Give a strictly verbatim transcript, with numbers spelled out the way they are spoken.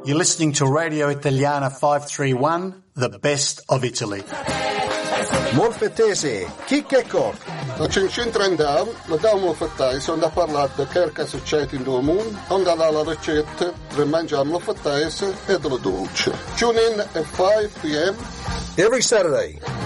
You're listening to Radio Italiana five three one, the best of Italy. Molfettese, chicche e coc. La cincintrenta la diamo fattare, sono da parlare che cosa succede in due mondi, onde la ricetta per mangiare la fattese e la dolce. Tune in at five p.m. every Saturday